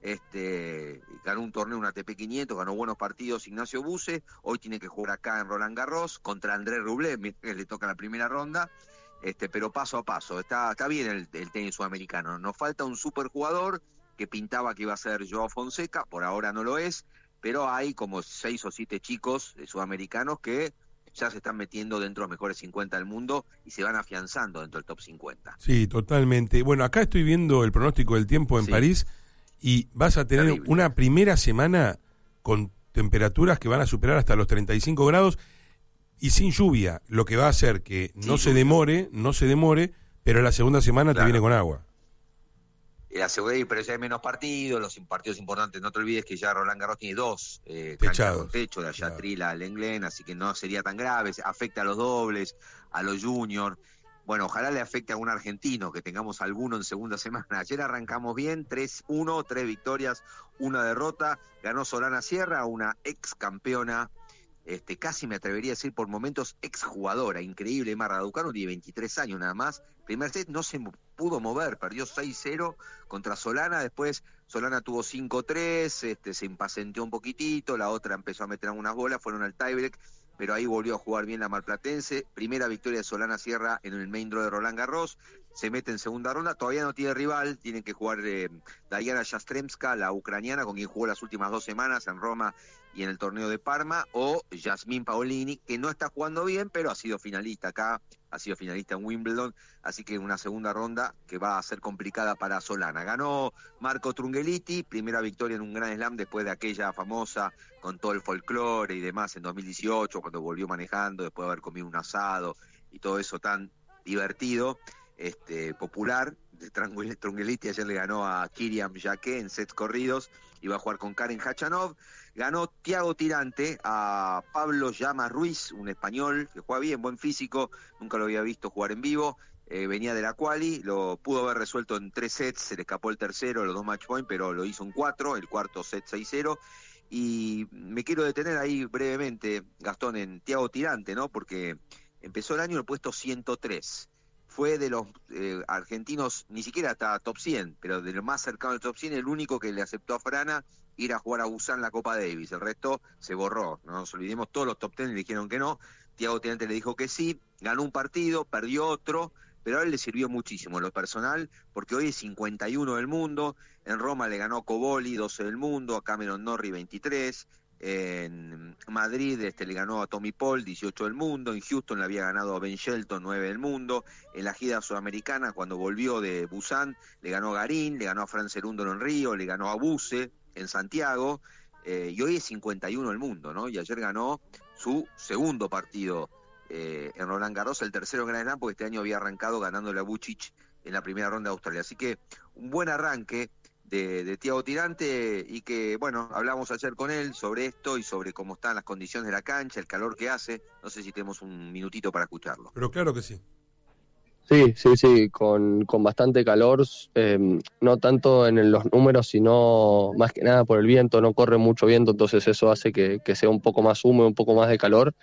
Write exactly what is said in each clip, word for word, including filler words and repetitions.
Este, ganó un torneo, un A T P quinientos, ganó buenos partidos Ignacio Buse, hoy tiene que jugar acá en Roland Garros contra Andrés Rublev, que le toca la primera ronda, este, pero paso a paso, está, está bien el, el tenis sudamericano, nos falta un superjugador que pintaba que iba a ser Joao Fonseca, por ahora no lo es, pero hay como seis o siete chicos sudamericanos que ya se están metiendo dentro de los mejores cincuenta del mundo y se van afianzando dentro del top cincuenta. Sí, totalmente. Bueno, acá estoy viendo el pronóstico del tiempo en sí. París, y vas a tener Terrible. Una primera semana con temperaturas que van a superar hasta los treinta y cinco grados y sin lluvia, lo que va a hacer que no se demore, no se demore, pero la segunda semana claro. te viene con agua. La segunda, pero ya hay menos partidos, los partidos importantes, no te olvides que ya Roland Garros tiene dos eh, canchas con techo, la Yatril, la Lenglen, así que no sería tan grave, afecta a los dobles, a los juniors. Bueno, ojalá le afecte a un argentino, que tengamos alguno en segunda semana. Ayer arrancamos bien, tres uno, tres victorias, una derrota. Ganó Solana Sierra, una ex campeona, este, casi me atrevería a decir por momentos ex jugadora, increíble. Mar Raducanu tiene veintitrés años nada más. Primer set no se pudo mover, perdió seis cero contra Solana. Después Solana tuvo cinco tres, este, se impacienteó un poquitito. La otra empezó a meter algunas bolas, fueron al tiebreak, pero ahí volvió a jugar bien la marplatense. Primera victoria de Solana Sierra en el main draw de Roland Garros, se mete en segunda ronda, todavía no tiene rival, tienen que jugar eh, Diana Yastremska, la ucraniana, con quien jugó las últimas dos semanas en Roma y en el torneo de Parma, o Yasmín Paolini, que no está jugando bien, pero ha sido finalista acá, ha sido finalista en Wimbledon, así que una segunda ronda que va a ser complicada para Solana. Ganó Marco Trungelliti, primera victoria en un Grand Slam después de aquella famosa con todo el folclore y demás en dos mil dieciocho, cuando volvió manejando, después de haber comido un asado y todo eso tan divertido, este popular. Trungelliti ayer le ganó a Kyriam Jaqué en sets corridos, iba a jugar con Karen Khachanov. Ganó Thiago Tirante a Pablo Llama Ruiz, un español que juega bien, buen físico, nunca lo había visto jugar en vivo, eh, venía de la quali, lo pudo haber resuelto en tres sets, se le escapó el tercero, los dos match point, pero lo hizo en cuatro, el cuarto set seis cero. Y me quiero detener ahí brevemente, Gastón, en Thiago Tirante, ¿no? Porque empezó el año en el puesto ciento tres. Fue de los eh, argentinos, ni siquiera hasta top cien, pero de lo más cercano al top cien, el único que le aceptó a Frana ir a jugar a Busan la Copa Davis. El resto se borró, no nos olvidemos, todos los top ten le dijeron que no. Thiago Tirante le dijo que sí, ganó un partido, perdió otro, pero a él le sirvió muchísimo en lo personal, porque hoy es cincuenta y uno del mundo. En Roma le ganó a Coboli, doce del mundo, a Cameron Norrie, veintitrés. En Madrid este, le ganó a Tommy Paul, dieciocho del mundo. En Houston le había ganado a Ben Shelton, nueve del mundo. En la gira sudamericana, cuando volvió de Busan, le ganó a Garín, le ganó a Fran Cerúndolo en Río, le ganó a Buse en Santiago, eh, y hoy es cincuenta y uno del mundo, ¿no? Y ayer ganó su segundo partido eh, en Roland Garros, el tercero en Grand Slam, porque este año había arrancado ganándole a Vučić en la primera ronda de Australia. Así que un buen arranque de, de Thiago Tirante, y que, bueno, hablamos ayer con él sobre esto y sobre cómo están las condiciones de la cancha, el calor que hace. No sé si tenemos un minutito para escucharlo. Pero claro que sí. Sí, sí, sí, con, con bastante calor, eh, no tanto en los números, sino más que nada por el viento, no corre mucho viento, entonces eso hace que, que sea un poco más húmedo, un poco más de calor.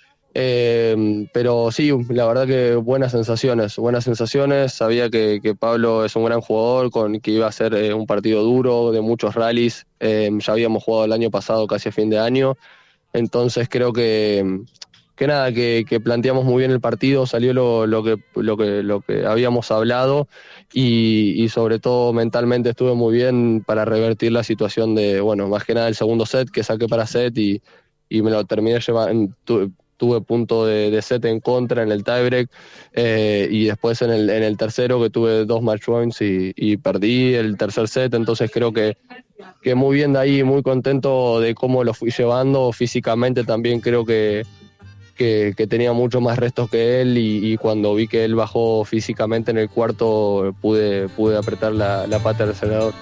Eh, pero sí, la verdad que buenas sensaciones, buenas sensaciones. Sabía que, que Pablo es un gran jugador, con que iba a ser eh, un partido duro, de muchos rallies. Eh, ya habíamos jugado el año pasado, casi a fin de año, entonces creo que, que nada, que, que planteamos muy bien el partido, salió lo, lo, que, lo, que, lo que habíamos hablado, y, y sobre todo mentalmente estuve muy bien para revertir la situación de, bueno, más que nada el segundo set, que saqué para set y, y me lo terminé llevando. Tu, tuve punto de, de set en contra en el tiebreak, eh, y después en el, en el tercero que tuve dos match points y, y perdí el tercer set, entonces creo que, que muy bien de ahí, muy contento de cómo lo fui llevando. Físicamente también creo que, que, que tenía mucho más restos que él, y, y cuando vi que él bajó físicamente en el cuarto pude, pude apretar la, la pata del acelerador.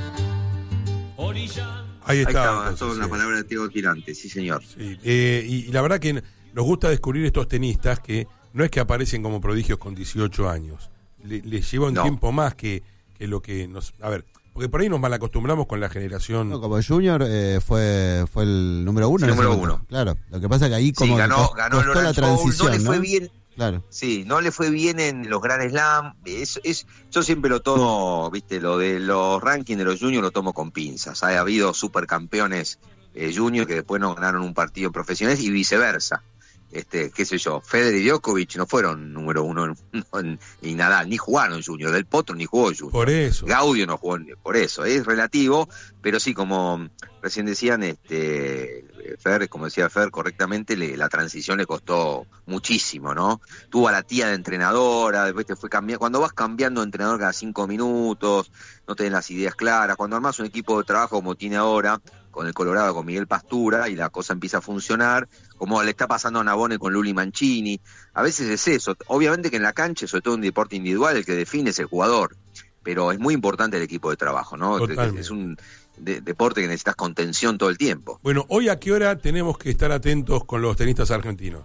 Ahí está. Ahí está, son las palabras de Thiago Tirante, sí señor. Sí, eh, y, y la verdad que nos gusta descubrir estos tenistas que no es que aparecen como prodigios con dieciocho años, Le, les lleva un no. tiempo más que, que lo que nos... A ver, porque por ahí nos malacostumbramos con la generación... No, como Junior eh, fue fue el número uno. El número uno. Claro, lo que pasa es que ahí como sí, ganó, costó ganó la transición, Bowl, no le fue ¿no? bien, Claro. Sí, no le fue bien en los Grand Slam. Es, es, yo siempre lo tomo, viste, lo de los rankings de los juniors lo tomo con pinzas. Ha habido supercampeones eh, juniors que después no ganaron un partido profesional y viceversa. Este, qué sé yo, Federer y Djokovic no fueron número uno en, en, y Nadal, ni jugaron junior, Del Potro ni jugó junior. Por eso. Gaudio no jugó, por eso, es relativo, pero sí, como recién decían, este, Fer, como decía Fer correctamente, le, la transición le costó muchísimo, ¿no? Tuvo a la tía de entrenadora, después te fue cambiando, cuando vas cambiando de entrenador cada cinco minutos, no tenés las ideas claras, cuando armás un equipo de trabajo como tiene ahora, con el Colorado, con Miguel Pastura, y la cosa empieza a funcionar, como le está pasando a Navone con Luli Mancini. A veces es eso, obviamente que en la cancha, sobre todo en un deporte individual, el que define es el jugador, pero es muy importante el equipo de trabajo, ¿no? Totalmente. Es un de, deporte que necesitas contención todo el tiempo. Bueno, ¿hoy a qué hora tenemos que estar atentos con los tenistas argentinos?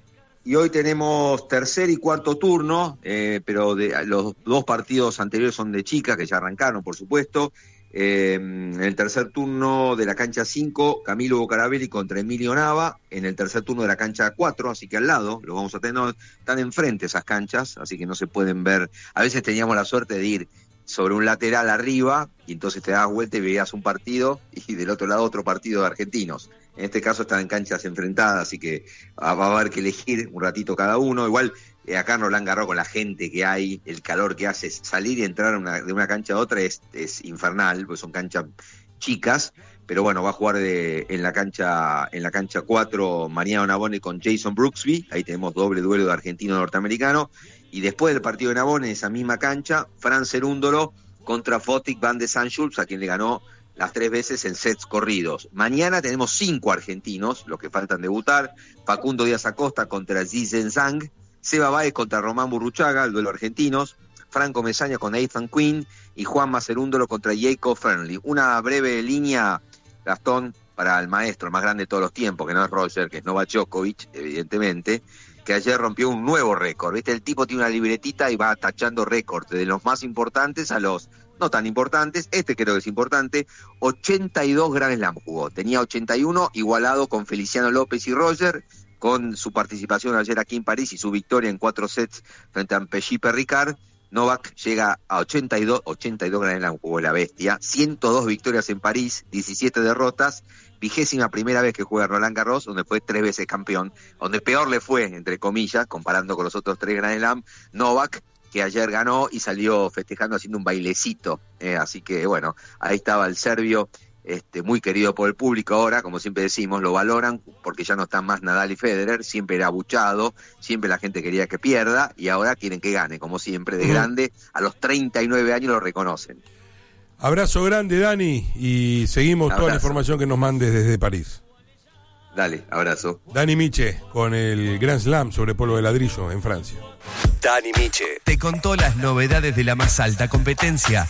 Y hoy tenemos tercer y cuarto turno, eh, pero de, los dos partidos anteriores son de chicas, que ya arrancaron, por supuesto. Eh, en el tercer turno de la cancha cinco, Camilo Boccarabelli contra Emilio Nava. En el tercer turno de la cancha cuatro, así que al lado, lo vamos a tener, no, están enfrente esas canchas, así que no se pueden ver. A veces teníamos la suerte de ir sobre un lateral arriba, y entonces te dabas vuelta y veías un partido, y del otro lado otro partido de argentinos. En este caso están en canchas enfrentadas, así que va a haber que elegir un ratito cada uno. Igual eh, acá en Roland Garros, con la gente que hay, el calor que hace, salir y entrar una, de una cancha a otra es, es infernal, porque son canchas chicas, pero bueno, va a jugar de, en la cancha en la cancha cuatro Mariano Navone con Jason Brooksby, ahí tenemos doble duelo de argentino-norteamericano, y después del partido de Navone, en esa misma cancha, Fran Cerúndolo contra Fotik van de Sanschulz, a quien le ganó las tres veces en sets corridos. Mañana tenemos cinco argentinos, los que faltan debutar: Facundo Díaz Acosta contra Zizen Zhang, Seba Báez contra Román Burruchaga, el duelo argentinos, Franco Mesaña con Ethan Quinn y Juan Macerúndolo contra Jacob Fernley. Una breve línea, Gastón, para el maestro, el más grande de todos los tiempos, que no es Roger, que es Novak Djokovic, evidentemente, que ayer rompió un nuevo récord. ¿Viste? El tipo tiene una libretita y va tachando récords, de los más importantes a los no tan importantes. Este creo que es importante. ochenta y dos Grand Slam jugó. Tenía ochenta y uno, igualado con Feliciano López y Roger, con su participación ayer aquí en París y su victoria en cuatro sets frente a Pellipe Ricard. Novak llega a ochenta y dos, ochenta y dos Grand Slam jugó la bestia, ciento dos victorias en París, diecisiete derrotas, vigésima primera vez que juega Roland Garros, donde fue tres veces campeón, donde peor le fue, entre comillas, comparando con los otros tres Grand Slam, Novak, que ayer ganó y salió festejando haciendo un bailecito, eh, así que bueno, ahí estaba el serbio, este, muy querido por el público ahora, como siempre decimos, lo valoran porque ya no están más Nadal y Federer, siempre era abuchado, siempre la gente quería que pierda y ahora quieren que gane, como siempre, de grande, a los treinta y nueve años lo reconocen. Abrazo grande, Dani, y seguimos abrazo. Toda la información que nos mandes desde París. Dale, abrazo. Dani Miche con el Grand Slam sobre polvo de ladrillo en Francia. Dani Miche te contó las novedades de la más alta competencia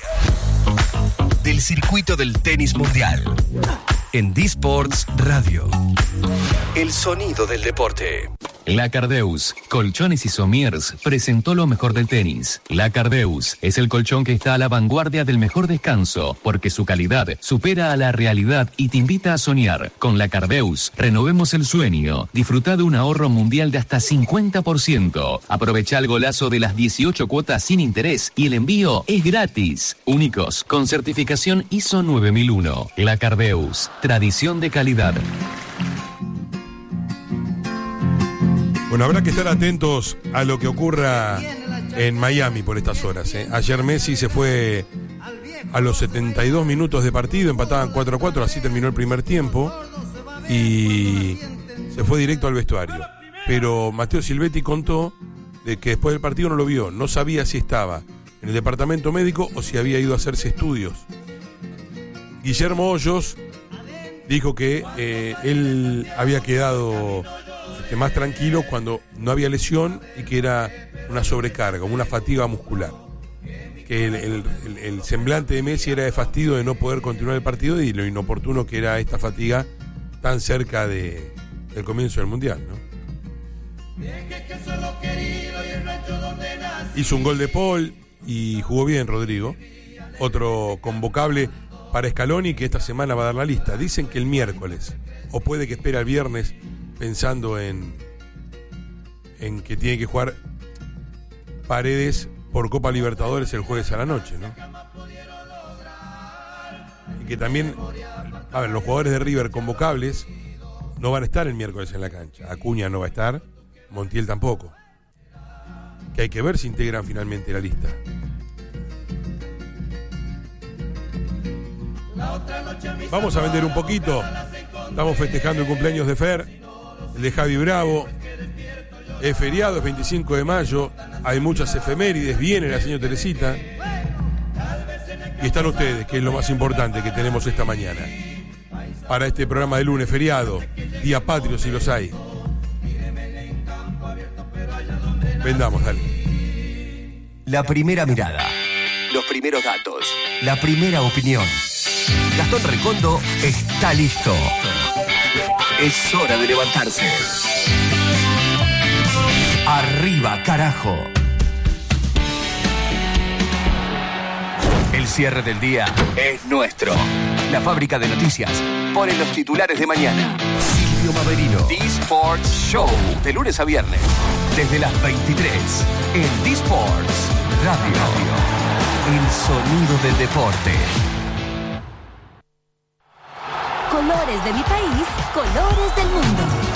del circuito del tenis mundial en D-Sports Radio. El sonido del deporte. La Cardeus, Colchones y Somiers, presentó lo mejor del tenis. La Cardeus es el colchón que está a la vanguardia del mejor descanso, porque su calidad supera a la realidad y te invita a soñar. Con La Cardeus, renovemos el sueño. Disfruta de un ahorro mundial de hasta cincuenta por ciento. Aprovecha el golazo de las dieciocho cuotas sin interés y el envío es gratis. Únicos, con certificación I S O nueve mil uno. La Cardeus, tradición de calidad. Bueno, habrá que estar atentos a lo que ocurra en Miami por estas horas, ¿eh? Ayer Messi se fue a los setenta y dos minutos de partido, empataban cuatro a cuatro, así terminó el primer tiempo, y se fue directo al vestuario. Pero Matteo Silvetti contó de que después del partido no lo vio, no sabía si estaba en el departamento médico o si había ido a hacerse estudios. Guillermo Hoyos dijo que eh, él había quedado este, más tranquilo cuando no había lesión y que era una sobrecarga, una fatiga muscular. Que el, el, el, el semblante de Messi era de fastidio de no poder continuar el partido y lo inoportuno que era esta fatiga tan cerca de, del comienzo del Mundial, ¿no? Hizo un gol de Paul y jugó bien Rodrigo. Otro convocable para Scaloni, que esta semana va a dar la lista. Dicen que el miércoles, o puede que espere al viernes, pensando en en que tiene que jugar Paredes por Copa Libertadores el jueves a la noche, ¿no? Y que también, a ver, los jugadores de River convocables no van a estar el miércoles en la cancha. Acuña no va a estar, Montiel tampoco. Que hay que ver si integran finalmente la lista. Vamos a vender un poquito. Estamos festejando el cumpleaños de Fer, el de Javi Bravo. Es feriado, es veinticinco de mayo. Hay muchas efemérides. Viene la señora Teresita. Y están ustedes, que es lo más importante que tenemos esta mañana. Para este programa de lunes, feriado, día patrio si los hay. Vendamos, dale. La primera mirada, los primeros datos, la primera opinión. Gastón Recondo está listo. Es hora de levantarse. Arriba, carajo. El cierre del día es nuestro. La fábrica de noticias pone los titulares de mañana. Silvio Maverino. D-Sports Show. De lunes a viernes. Desde las veintitrés. En D-Sports Radio. El sonido del deporte. Colores de mi país, colores del mundo.